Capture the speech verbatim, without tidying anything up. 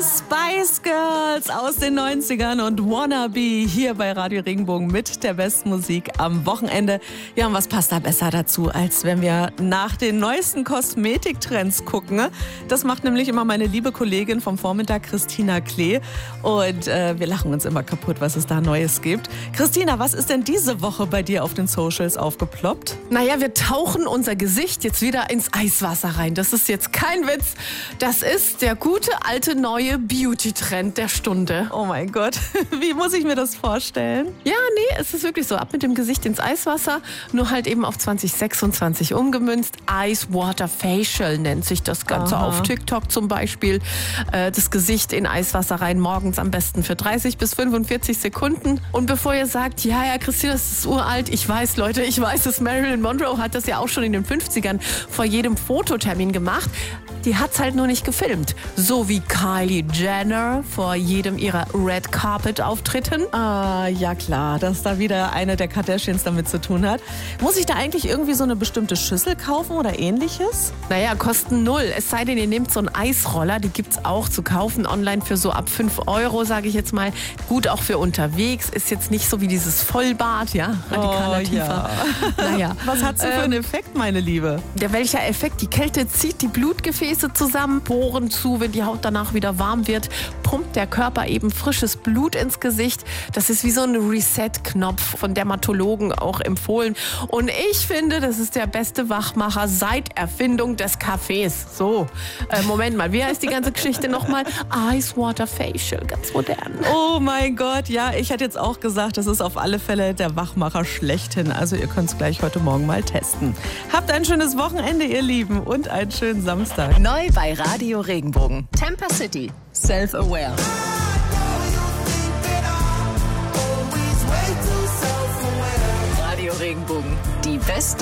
Spice Girls aus den neunzigern und Wannabe hier bei Radio Regenbogen mit der besten Musik am Wochenende. Ja, und was passt da besser dazu, als wenn wir nach den neuesten Kosmetiktrends gucken? Das macht nämlich immer meine liebe Kollegin vom Vormittag, Christina Klee. Und äh, wir lachen uns immer kaputt, was es da Neues gibt. Christina, was ist denn diese Woche bei dir auf den Socials aufgeploppt? Naja, wir tauchen unser Gesicht jetzt wieder ins Eiswasser rein. Das ist jetzt kein Witz. Das ist der gute, alte, neue Beauty-Trend der Stunde. Oh mein Gott, wie muss ich mir das vorstellen? Ja, nee, es ist wirklich so. Ab mit dem Gesicht ins Eiswasser, nur halt eben auf zwanzig sechsundzwanzig umgemünzt. Ice Water Facial nennt sich das Ganze. Aha. Auf TikTok zum Beispiel. Äh, das Gesicht in Eiswasser rein, morgens am besten für dreißig bis fünfundvierzig Sekunden. Und bevor ihr sagt, ja, ja, Christina, das ist uralt. Ich weiß, Leute, ich weiß es. Marilyn Monroe hat das ja auch schon in den fünfzigern vor jedem Fototermin gemacht. Die hat's halt nur nicht gefilmt. So wie Kylie Jenner vor jedem ihrer Red Carpet Auftritten. Ah, ja klar, dass da wieder eine der Kardashians damit zu tun hat. Muss ich da eigentlich irgendwie so eine bestimmte Schüssel kaufen oder ähnliches? Naja, kosten null. Es sei denn, ihr nehmt so einen Eisroller, die gibt's auch zu kaufen online für so ab fünf Euro, sage ich jetzt mal. Gut, auch für unterwegs. Ist jetzt nicht so wie dieses Vollbad, ja, radikaler Oh, tiefer. ja. Naja. Was hat's denn für einen Effekt, meine Liebe? Ja, welcher Effekt? Die Kälte zieht die Blutgefäße zusammen, Poren zu, wenn die Haut danach wieder warm wird, pumpt der Körper eben frisches Blut ins Gesicht. Das ist wie so ein Reset-Knopf, von Dermatologen auch empfohlen. Und ich finde, das ist der beste Wachmacher seit Erfindung des Kaffees. So, äh, Moment mal, wie heißt die ganze Geschichte nochmal? Ice Water Facial, ganz modern. Oh mein Gott, ja, ich hätte jetzt auch gesagt, das ist auf alle Fälle der Wachmacher schlechthin. Also ihr könnt es gleich heute Morgen mal testen. Habt ein schönes Wochenende, ihr Lieben, und einen schönen Samstag. Neu bei Radio Regenbogen. Temper City. Self-Aware. Radio Regenbogen. Die beste